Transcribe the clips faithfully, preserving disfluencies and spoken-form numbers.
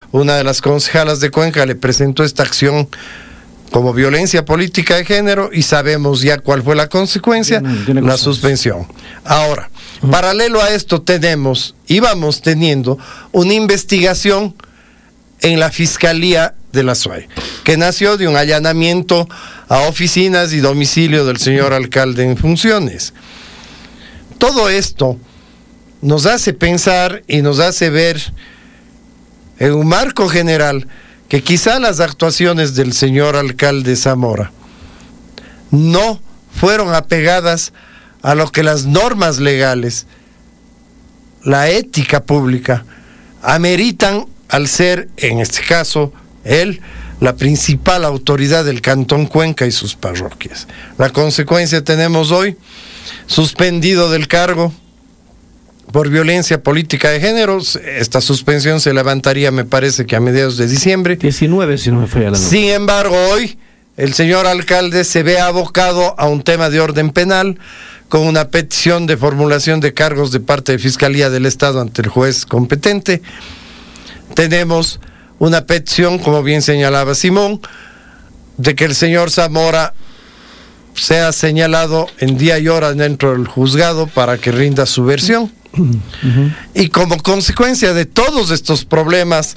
una de las concejalas de Cuenca le presentó esta acción como violencia política de género y sabemos ya cuál fue la consecuencia, tiene, tiene la suspensión. Ahora, uh-huh. paralelo a esto tenemos, íbamos teniendo una investigación en la Fiscalía de la S U A Y, que nació de un allanamiento a oficinas y domicilio del señor alcalde en funciones. Todo esto nos hace pensar y nos hace ver en un marco general que quizá las actuaciones del señor alcalde Zamora no fueron apegadas a lo que las normas legales, la ética pública, ameritan al ser, en este caso, él, la principal autoridad del Cantón Cuenca y sus parroquias. La consecuencia tenemos hoy, suspendido del cargo por violencia política de género. Esta suspensión se levantaría, me parece que a mediados de diciembre. diecinueve, si no me falla la noche. Sin embargo, hoy el señor alcalde se ve abocado a un tema de orden penal con una petición de formulación de cargos de parte de Fiscalía del Estado ante el juez competente. Tenemos una petición, como bien señalaba Simón, de que el señor Zamora sea señalado en día y hora dentro del juzgado para que rinda su versión. Uh-huh. Y como consecuencia de todos estos problemas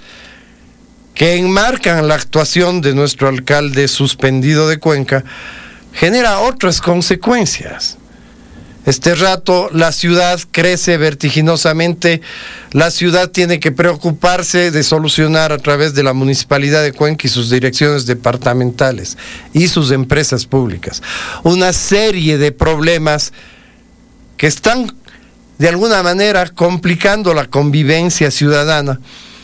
que enmarcan la actuación de nuestro alcalde suspendido de Cuenca, genera otras consecuencias. Este rato la ciudad crece vertiginosamente, la ciudad tiene que preocuparse de solucionar a través de la Municipalidad de Cuenca y sus direcciones departamentales y sus empresas públicas una serie de problemas que están de alguna manera complicando la convivencia ciudadana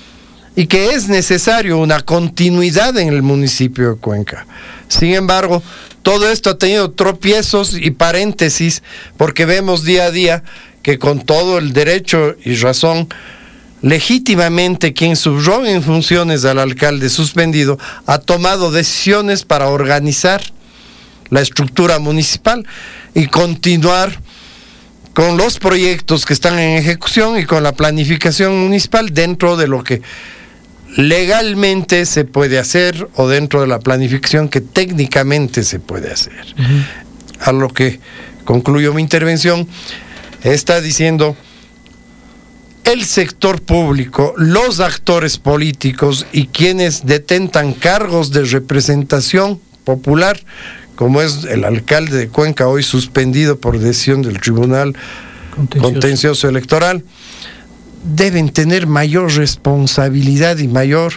y que es necesario una continuidad en el municipio de Cuenca. Sin embargo, todo esto ha tenido tropiezos y paréntesis porque vemos día a día que con todo el derecho y razón, legítimamente quien subroga en funciones al alcalde suspendido ha tomado decisiones para organizar la estructura municipal y continuar con los proyectos que están en ejecución y con la planificación municipal dentro de lo que legalmente se puede hacer o dentro de la planificación que técnicamente se puede hacer. Uh-huh. A lo que concluyo mi intervención, está diciendo el sector público, los actores políticos y quienes detentan cargos de representación popular, como es el alcalde de Cuenca, hoy suspendido por decisión del Tribunal Contencioso, Contencioso Electoral, deben tener mayor responsabilidad y mayor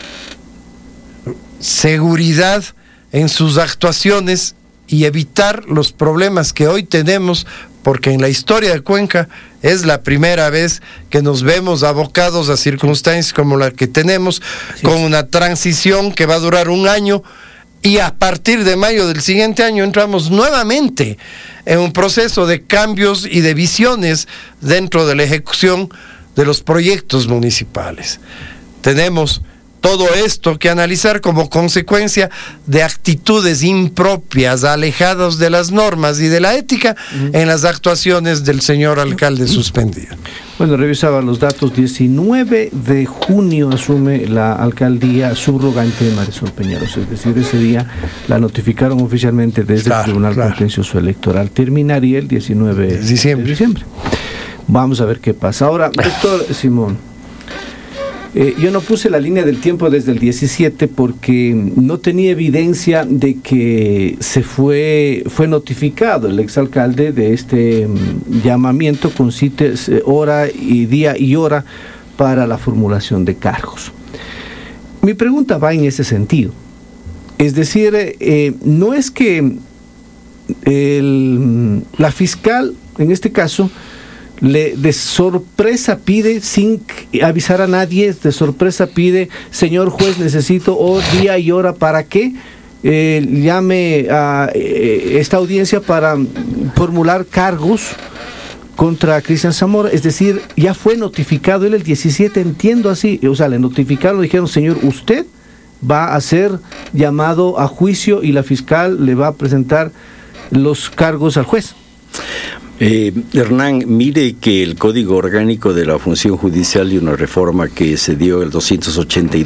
seguridad en sus actuaciones y evitar los problemas que hoy tenemos, porque en la historia de Cuenca es la primera vez que nos vemos abocados a circunstancias como la que tenemos, sí, con una transición que va a durar un año y a partir de mayo del siguiente año entramos nuevamente en un proceso de cambios y de visiones dentro de la ejecución de los proyectos municipales. Tenemos todo esto que analizar como consecuencia de actitudes impropias, alejadas de las normas y de la ética uh-huh. en las actuaciones del señor alcalde suspendido. Bueno, revisaba los datos. diecinueve de junio asume la alcaldía subrogante Marisol Peñaros, es decir, ese día la notificaron oficialmente desde claro, el Tribunal claro. Contencioso Electoral. Terminaría el diecinueve de diciembre. de diciembre. Vamos a ver qué pasa. Ahora, doctor Simón, eh, yo no puse la línea del tiempo desde el diecisiete porque no tenía evidencia de que se fue, fue notificado el exalcalde de este um, llamamiento con citas, eh, hora y día y hora para la formulación de cargos. Mi pregunta va en ese sentido. Es decir, eh, no es que el, la fiscal, en este caso, le de sorpresa pide, sin avisar a nadie, de sorpresa pide, señor juez, necesito oh, día y hora para que eh, llame a eh, esta audiencia para formular cargos contra Cristian Zamora. Es decir, ya fue notificado él el diecisiete, entiendo así, o sea, le notificaron, le dijeron, señor, usted va a ser llamado a juicio y la fiscal le va a presentar los cargos al juez. Eh, Hernán, mire que el Código Orgánico de la Función Judicial y una reforma que se dio el doscientos ochenta y